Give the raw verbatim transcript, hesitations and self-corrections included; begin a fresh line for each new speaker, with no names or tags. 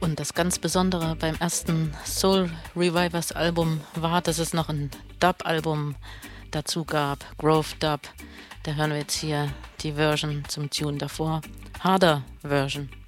Und das ganz Besondere beim ersten Soul Revivers Album war, dass es noch ein Dub-Album dazu gab, Grove Dub. Da hören wir jetzt hier die Version zum Tune davor, Harder Version.